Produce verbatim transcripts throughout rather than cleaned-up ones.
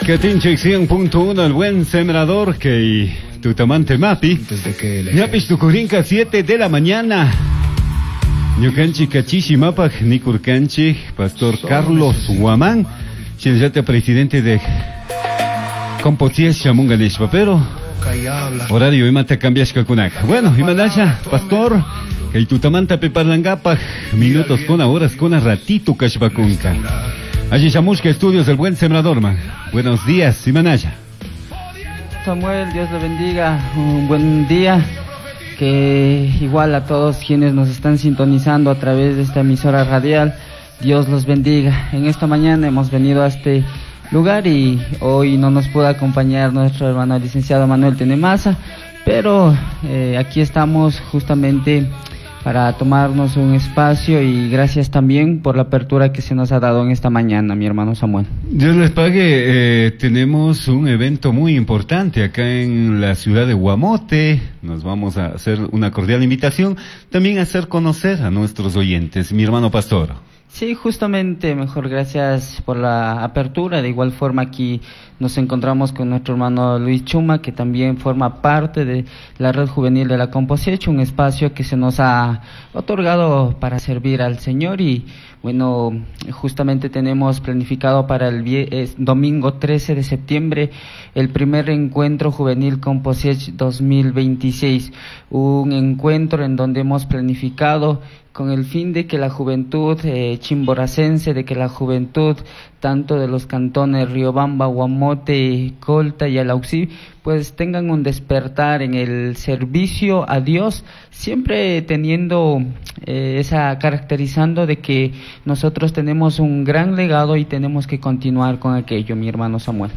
Catinche cien punto uno, el buen sembrador que tutamante mapi. Ñapis tucurinca siete de la mañana. Ñucanchi cachishi mapak nikurcanchi, pastor Carlos Huamán, chinjate presidente de Compoties Chamunganish Papero. Horario imata cambias calcunac. Bueno, imanasha, pastor, que tutamanta peparlangapa, minutos con horas con a ratito cashbacunca. Allí Chamusca Estudios del Buen Sembrador, man. Buenos días, Simanaya. Samuel, Dios le bendiga. Un buen día. Que igual a todos quienes nos están sintonizando a través de esta emisora radial, Dios los bendiga. En esta mañana hemos venido a este lugar y hoy no nos pudo acompañar nuestro hermano licenciado Manuel Tenemasa, pero eh, aquí estamos justamente para tomarnos un espacio y gracias también por la apertura que se nos ha dado en esta mañana, mi hermano Samuel. Dios les pague, eh, tenemos un evento muy importante acá en la ciudad de Guamote. Nos vamos a hacer una cordial invitación, también a hacer conocer a nuestros oyentes, mi hermano pastor. Sí, justamente, mejor gracias por la apertura. De igual forma aquí nos encontramos con nuestro hermano Luis Chuma, que también forma parte de la Red Juvenil de la Composecha, un espacio que se nos ha otorgado para servir al Señor. Y bueno, justamente tenemos planificado para el es, domingo trece de septiembre el primer encuentro juvenil Composecha dos mil veintiséis, un encuentro en donde hemos planificado con el fin de que la juventud eh, chimboracense, de que la juventud tanto de los cantones Riobamba, Guamote, Colta y Alauxí, pues tengan un despertar en el servicio a Dios, siempre teniendo eh, esa, caracterizando de que nosotros tenemos un gran legado y tenemos que continuar con aquello, mi hermano Samuel.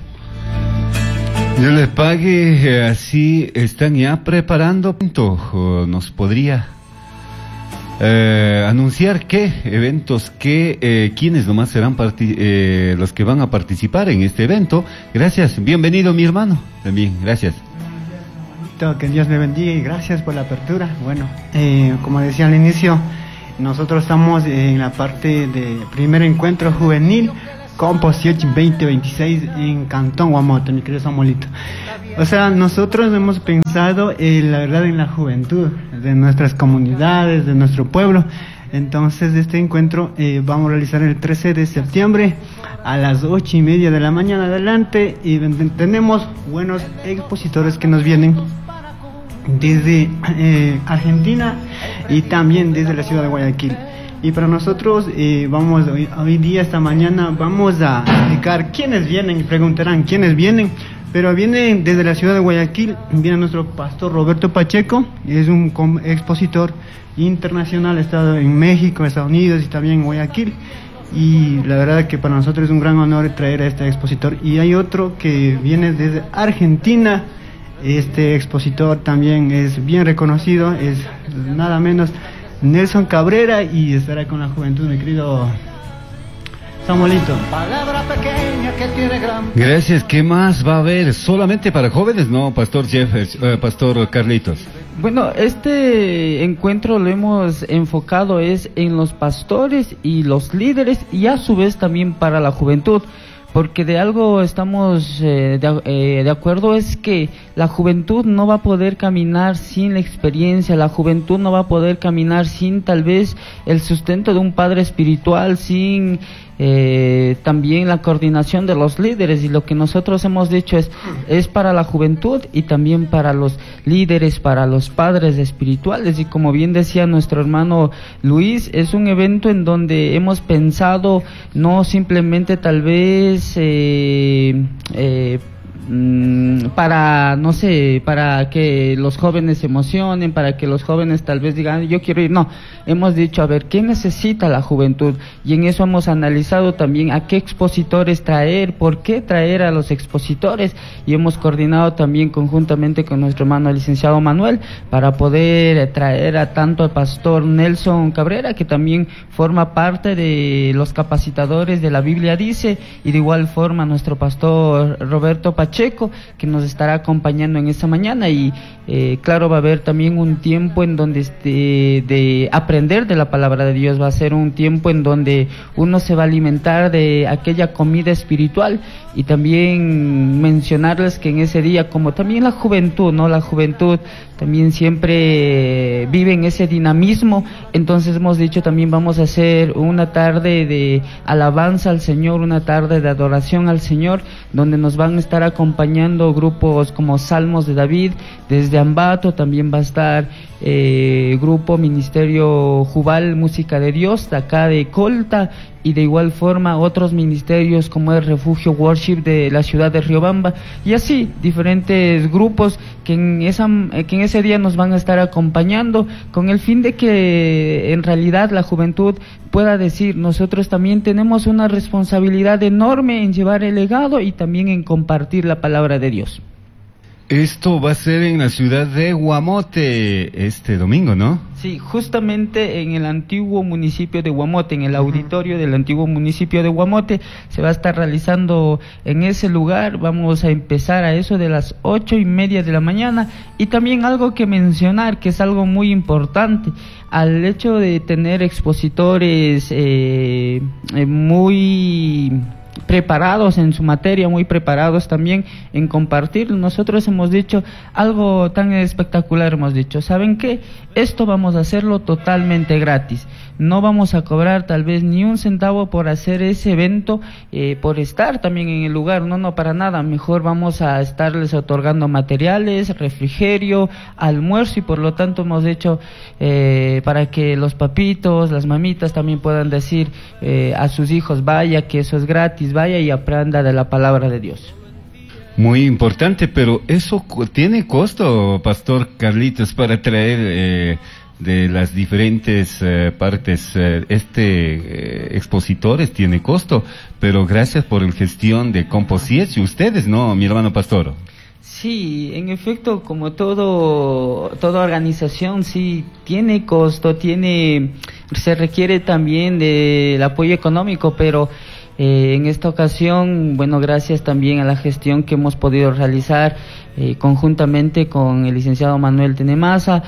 Dios les pague, así están ya preparando, nos podría Eh, anunciar qué eventos, qué, eh, quiénes nomás serán parti eh, los que van a participar en este evento. Gracias, bienvenido mi hermano, también, gracias. Que Dios me bendiga y gracias por la apertura. Bueno, eh, como decía al inicio, nosotros estamos en la parte de primer encuentro juvenil Composecha veinte veintiséis en Cantón Guamote, mi querido Samuelito. O sea, nosotros hemos pensado, eh, la verdad, en la juventud de nuestras comunidades, de nuestro pueblo. Entonces, este encuentro eh, vamos a realizar el trece de septiembre a las ocho y media de la mañana adelante. Y tenemos buenos expositores que nos vienen desde eh, Argentina y también desde la ciudad de Guayaquil. Y para nosotros, eh, vamos hoy, hoy día, esta mañana, vamos a explicar quiénes vienen y preguntarán quiénes vienen. Pero viene desde la ciudad de Guayaquil, viene nuestro pastor Roberto Pacheco, es un expositor internacional, ha estado en México, Estados Unidos y también en Guayaquil. Y la verdad que para nosotros es un gran honor traer a este expositor. Y hay otro que viene desde Argentina, este expositor también es bien reconocido, es nada menos Nelson Cabrera y estará con la juventud, mi querido Samuelito. Gracias, ¿qué más va a haber? ¿Solamente para jóvenes? No, Pastor Jeff, eh, Pastor Carlitos. Bueno, este encuentro lo hemos enfocado es en los pastores y los líderes y a su vez también para la juventud. Porque de algo estamos eh, de, eh, de acuerdo, es que la juventud no va a poder caminar sin la experiencia, la juventud no va a poder caminar sin tal vez el sustento de un padre espiritual, sin eh, también la coordinación de los líderes. Y lo que nosotros hemos dicho es, es para la juventud y también para los líderes, para los padres espirituales. Y como bien decía nuestro hermano Luis, es un evento en donde hemos pensado no simplemente tal vez Eh, eh, para, no sé, para que los jóvenes se emocionen, para que los jóvenes tal vez digan, yo quiero ir. No, hemos dicho, a ver, ¿qué necesita la juventud? Y en eso hemos analizado también a qué expositores traer, por qué traer a los expositores, y hemos coordinado también conjuntamente con nuestro hermano licenciado Manuel para poder traer a tanto al pastor Nelson Cabrera, que también forma parte de los capacitadores de la Biblia Dice, y de igual forma nuestro pastor Roberto Pacheco, Pacheco, que nos estará acompañando en esta mañana. Y eh, claro, va a haber también un tiempo en donde este, de aprender de la palabra de Dios, va a ser un tiempo en donde uno se va a alimentar de aquella comida espiritual. Y también mencionarles que en ese día, como también la juventud, ¿no? La juventud también siempre vive en ese dinamismo, entonces hemos dicho también vamos a hacer una tarde de alabanza al Señor, una tarde de adoración al Señor, donde nos van a estar acompañando grupos como Salmos de David, desde Ambato también va a estar eh, grupo Ministerio Jubal, Música de Dios, de acá de Colta, y de igual forma otros ministerios como el Refugio Worship de la ciudad de Riobamba, y así diferentes grupos que en, esa, que en ese día nos van a estar acompañando, con el fin de que en realidad la juventud pueda decir, nosotros también tenemos una responsabilidad enorme en llevar el legado y también en compartir la palabra de Dios. Esto va a ser en la ciudad de Guamote este domingo, ¿no? Sí, justamente en el antiguo municipio de Guamote, en el auditorio del antiguo municipio de Guamote, se va a estar realizando en ese lugar. Vamos a empezar a eso de las ocho y media de la mañana. Y también algo que mencionar, que es algo muy importante, al hecho de tener expositores eh, eh, muy preparados en su materia, muy preparados también en compartir. Nosotros hemos dicho algo tan espectacular, hemos dicho, ¿saben qué? Esto vamos a hacerlo totalmente gratis. No vamos a cobrar tal vez ni un centavo por hacer ese evento, eh, por estar también en el lugar, no, no, para nada. Mejor vamos a estarles otorgando materiales, refrigerio, almuerzo, y por lo tanto hemos hecho eh, para que los papitos, las mamitas también puedan decir eh, a sus hijos, vaya que eso es gratis, vaya y aprenda de la palabra de Dios. Muy importante, pero eso tiene costo, Pastor Carlitos, para traer eh, de las diferentes eh, partes eh, este eh, expositores tiene costo, pero gracias por la gestión de Composiet, ustedes, ¿no, mi hermano Pastor? Sí, en efecto, como todo toda organización, sí tiene costo, tiene se requiere también del apoyo económico, pero Eh, en esta ocasión, bueno, gracias también a la gestión que hemos podido realizar eh, conjuntamente con el licenciado Manuel Tenemasa,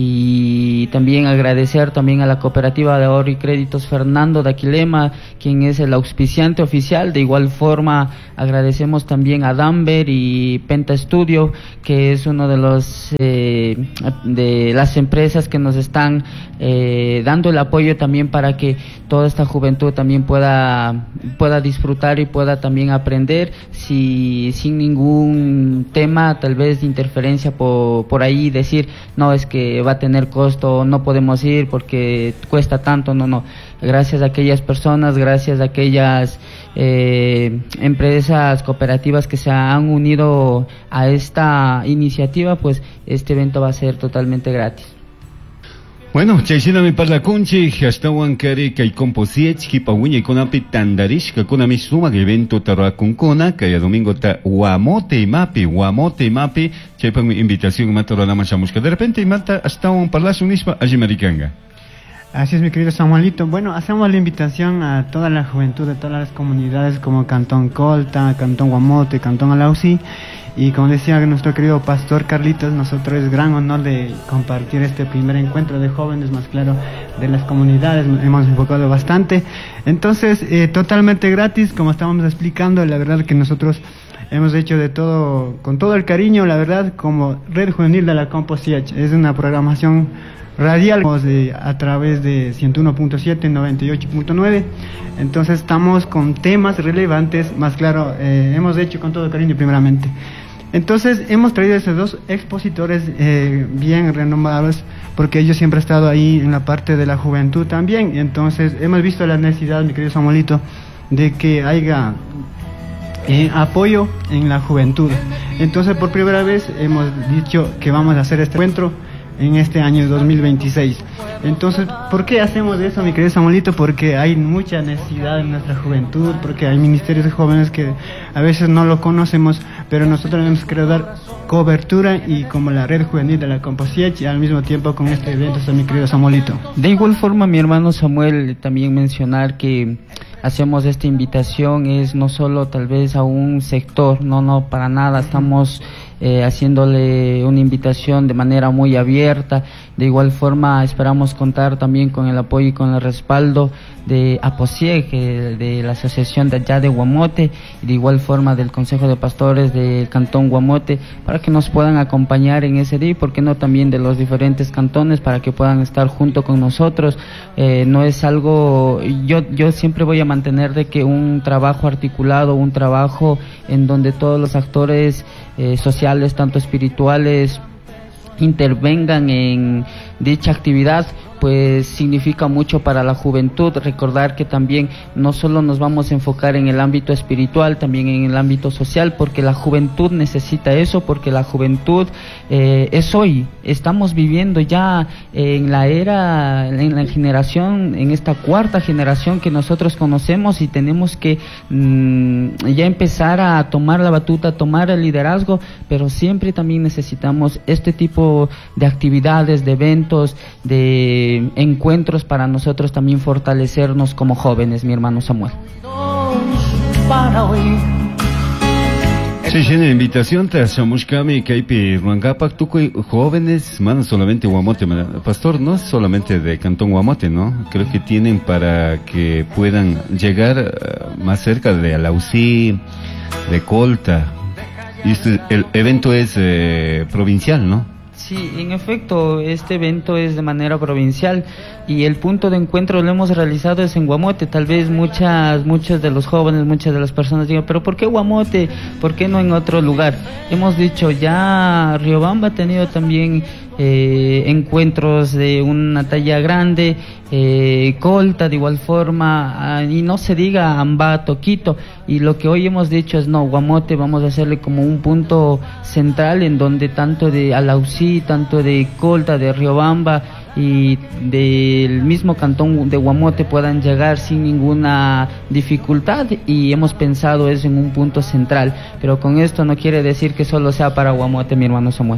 y también agradecer también a la cooperativa de ahorro y créditos Fernando de Aquilema, quien es el auspiciante oficial. De igual forma agradecemos también a Danver y Penta Studio, que es uno de los eh, de las empresas que nos están eh, dando el apoyo también para que toda esta juventud también pueda pueda disfrutar y pueda también aprender si, sin ningún tema tal vez de interferencia por, por ahí, decir no, es que va a tener costo, no podemos ir porque cuesta tanto. No, no, gracias a aquellas personas, gracias a aquellas eh, empresas cooperativas que se han unido a esta iniciativa, pues este evento va a ser totalmente gratis. Bueno, chayshinami parlakunchi, hashtawan kari kay composiech, kipawiña kunapi tandarishka kunami sumak evento tarrakunkuna, kaya domingo ta Guamote y Mapi, Guamote y Mapi, chaypan invitación matoralama shamushka. De repente mata hashtawan parlashunishpa ajimarikanga. Así es, mi querido Samuelito. Bueno, hacemos la invitación a toda la juventud de todas las comunidades como Cantón Colta, Cantón Guamote, Cantón Alausi. Y como decía nuestro querido Pastor Carlitos, nosotros es gran honor de compartir este primer encuentro de jóvenes, más claro, de las comunidades. Hemos enfocado bastante. Entonces, eh, totalmente gratis, como estábamos explicando. La verdad que nosotros hemos hecho de todo, con todo el cariño, la verdad, como Red Juvenil de la Composiet. Es una programación radial de, a través de ciento uno punto siete, noventa y ocho punto nueve. Entonces estamos con temas relevantes, más claro, eh, hemos hecho con todo cariño primeramente. Entonces hemos traído esos dos expositores eh, bien renombrados, porque ellos siempre han estado ahí en la parte de la juventud también. Entonces hemos visto la necesidad, mi querido Samuelito, de que haya eh, apoyo en la juventud. Entonces por primera vez hemos dicho que vamos a hacer este encuentro en este año dos mil veintiséis. Entonces, ¿por qué hacemos eso, mi querido Samuelito? Porque hay mucha necesidad en nuestra juventud, porque hay ministerios de jóvenes que a veces no lo conocemos, pero nosotros hemos querido dar cobertura, y como la Red Juvenil de la Composiet, y al mismo tiempo con este evento, mi querido Samuelito. De igual forma, mi hermano Samuel, también mencionar que hacemos esta invitación es no solo tal vez a un sector, no, no, para nada, estamos eh, haciéndole una invitación de manera muy abierta. De igual forma esperamos contar también con el apoyo y con el respaldo de APOSIEG, eh, de la asociación de allá de Guamote, y de igual forma del Consejo de Pastores del Cantón Guamote, para que nos puedan acompañar en ese día, y por qué no también de los diferentes cantones, para que puedan estar junto con nosotros. Eh, no es algo, yo, yo siempre voy a mantener de que un trabajo articulado, un trabajo en donde todos los actores eh, sociales, tanto espirituales, intervengan en dicha actividad, pues significa mucho para la juventud. Recordar que también no solo nos vamos a enfocar en el ámbito espiritual, también en el ámbito social, porque la juventud necesita eso, porque la juventud eh, es hoy. Estamos viviendo ya en la era, en la generación, en esta cuarta generación que nosotros conocemos, y tenemos que mmm, ya empezar a tomar la batuta, a tomar el liderazgo, pero siempre también necesitamos este tipo de actividades, de eventos, de encuentros para nosotros también fortalecernos como jóvenes, mi hermano Samuel. Sí, tiene invitación te shamushkami kaipi ruangapak tuco jóvenes, man, solamente Guamote, man, pastor, no es solamente de Cantón Guamote, ¿no? Creo que tienen para que puedan llegar uh, más cerca de Alausí, de Colta. Y este, el evento es eh, provincial, ¿no? Sí, en efecto, este evento es de manera provincial y el punto de encuentro lo hemos realizado es en Guamote. Tal vez muchas, muchos de los jóvenes, muchas de las personas digan, pero ¿por qué Guamote? ¿Por qué no en otro lugar? Hemos dicho, ya Riobamba ha tenido también eh, encuentros de una talla grande, eh, Colta de igual forma, ah, y no se diga Ambato, Quito, y lo que hoy hemos dicho es no, Guamote vamos a hacerle como un punto central en donde tanto de Alausí, tanto de Colta, de Riobamba y del mismo cantón de Guamote puedan llegar sin ninguna dificultad, y hemos pensado eso en un punto central, pero con esto no quiere decir que solo sea para Guamote, mi hermano Samuel.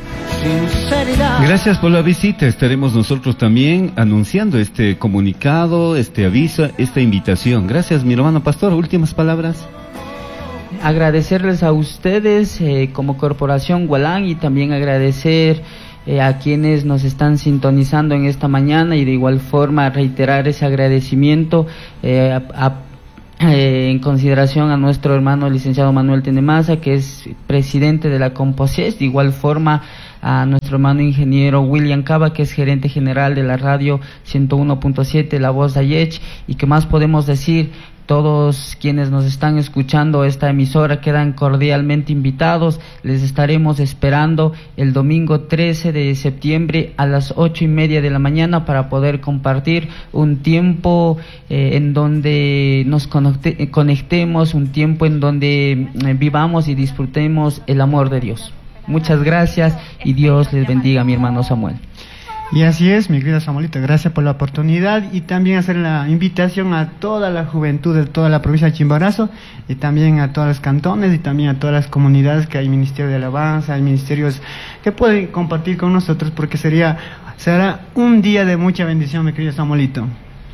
Gracias por la visita. Estaremos nosotros también anunciando este comunicado, este aviso, esta invitación. Gracias, mi hermano pastor. Últimas palabras. Agradecerles a ustedes eh, como Corporación Gualán, y también agradecer eh, a quienes nos están sintonizando en esta mañana, y de igual forma reiterar ese agradecimiento eh, a, a Eh, en consideración a nuestro hermano licenciado Manuel Tenemasa, que es presidente de la Composies, de igual forma a nuestro hermano ingeniero William Cava, que es gerente general de la radio ciento uno punto siete, La Voz de Ayech, y que más podemos decir. Todos quienes nos están escuchando esta emisora quedan cordialmente invitados. Les estaremos esperando el domingo trece de septiembre a las ocho y media de la mañana para poder compartir un tiempo eh, en donde nos conecte, conectemos, un tiempo en donde eh, vivamos y disfrutemos el amor de Dios. Muchas gracias y Dios les bendiga, mi hermano Samuel. Y así es, mi querido Samuelito, gracias por la oportunidad, y también hacer la invitación a toda la juventud de toda la provincia de Chimborazo, y también a todos los cantones y también a todas las comunidades que hay ministerio de alabanza, hay ministerios que pueden compartir con nosotros, porque sería será un día de mucha bendición, mi querido Samuelito.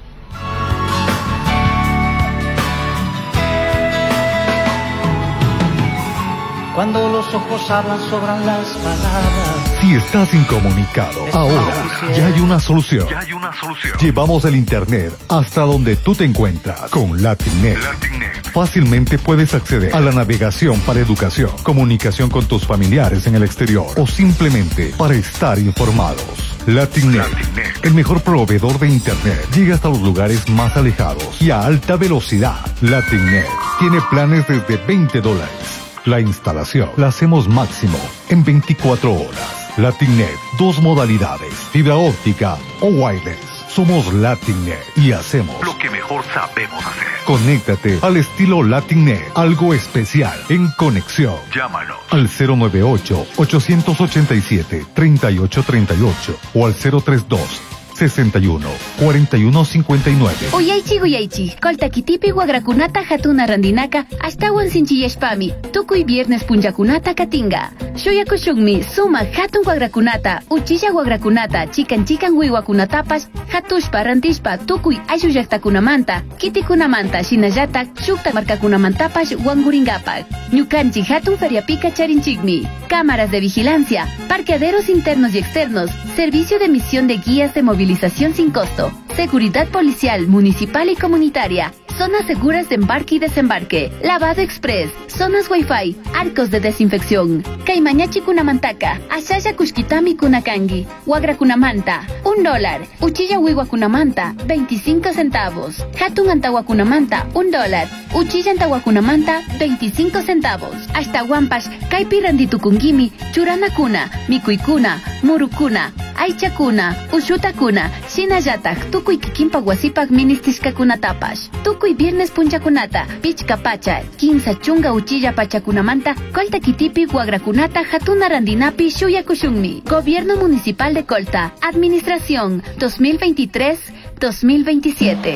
Cuando los ojos hablan, sobran las palabras. Si estás incomunicado, ahora ya hay una solución. Ya hay una solución. Llevamos el internet hasta donde tú te encuentras con Latinnet. Latinnet. Fácilmente puedes acceder a la navegación para educación, comunicación con tus familiares en el exterior o simplemente para estar informados. Latinnet, Latinnet, el mejor proveedor de internet, llega hasta los lugares más alejados y a alta velocidad. Latinnet tiene planes desde veinte dólares. La instalación la hacemos máximo en veinticuatro horas. Latinnet, dos modalidades, fibra óptica o wireless. Somos Latinnet y hacemos lo que mejor sabemos hacer. Conéctate al estilo Latinnet, algo especial en conexión. Llámanos al cero nueve ocho, ocho ocho siete, tres ocho tres ocho o al cero tres dos, sesenta y uno, cuarenta y uno cincuenta y nueve. Uyaychi Uyaychi, Coltaquitipi Guagracunata Hatuna Randinaca, hasta Wansinchillashpami, Tukuy Viernes Punjakunata Katinga. Shoyakushungmi, Suma Hatun Guagracunata, Uchilla Guagracunata, Chican Chican Wiwakunatapas, Hatushpa Rantishpa, Tukuy Ayuyaktakunamanta, Kitikunamanta, Shinayatak, Shukta Marcakunamantapas, Wanguringapak. Ñukanchi Hatun Feriapica Charinchigmi. Cámaras de vigilancia, parqueaderos internos y externos, servicio de emisión de guías de movilización sin costo, seguridad policial, municipal y comunitaria, zonas seguras de embarque y desembarque, lavado express, zonas wifi, arcos de desinfección. Caimañachi Kunamantaca, Ashaya Kushkitami Kunakangi, Wagra Kunamanta, un dólar, Uchilla Wiwa Kunamanta, veinticinco centavos, Hatun Antawa Kunamanta, un dólar, Uchilla Antawa Kunamanta, veinticinco centavos, hasta Wampash, Kaipi Randitukungimi, Churana Kuna, Mikuikuna, Murukuna, Aichakuna, Ushutakuna, Shinayatak, Tukuy Kikimpa Wasipak Ministishkakunatapash, Tukuy Viernes Punchakunata, Pichkapacha, Quinza Chunga Uchilla Pachakunamanta, Colta Kitipi Guagracunata, Hatuna Randinapi, Shuyakushungmi. Gobierno Municipal de Colta, Administración dos mil veintitrés dos mil veintisiete.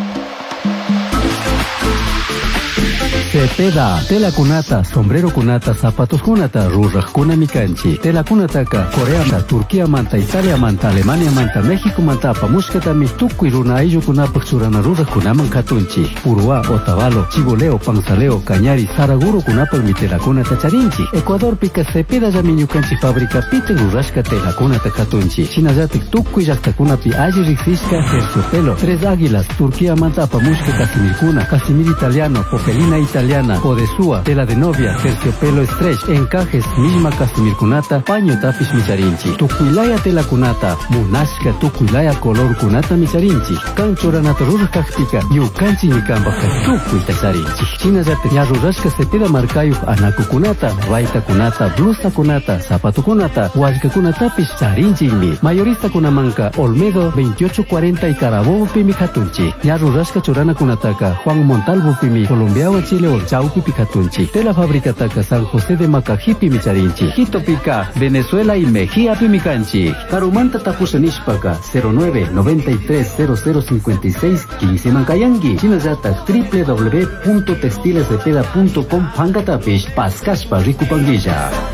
Cepeda, tela kunata, sombrero kunata, zapatos kunata, rurra kuna mikanchi, tela kunataka, Corea, Turquía manta, Italia manta, Alemania manta, México manta, pamushkatami, tuku iruna ayo kunapak surana rurra kunaman katunchi, Purua, Otavalo, Chiboleo, Panzaleo, Cañari, Saraguro kunapak mi tela kunata charinchi, Ecuador pika Cepeda yaminyukanchi fábrica pite rurrashka tela kunata katunchi, Chinayatik tuku yakta kunapi ayi rixiska, terciopelo, tres águilas, Turquía manta, pamushka casimir kuna, casimir italiano, popelina italiana, Podesúa, tela de novia, terciopelo stretch, encajes, misma casimir kunata, paño tapis micharinchi, tukuilaya tela kunata, munashka tukuilaya color kunata micharinchi, kanchoranata rurkaktika, yukanchi nikambaka tukuy tacharinchi. Chinayate yarurashka Cepeda markayu anaku kunata, raita kunata, blusa kunata, zapato kunata, huashka kunatapis charinchimi. Mayorista kunamanka, Olmedo veintiocho cuarenta y Carabobo pimi katunchi. Yarurashka chorana kunataka, Juan Montalvo pimi, Colombiawa Chile Chaupi Picatunchi, de la fábrica Taca San José de Macajipi Micharinchi, Quito Pica, Venezuela y Mejía Pimicanchi, Carumanta Tapusanishpaca, cero nueve noventa y tres cero cero cincuenta y seis quince Mancayangi, Chinayata, w w w punto textilescepeda punto com, Hangatapish, Pascashpa Ricupanguilla.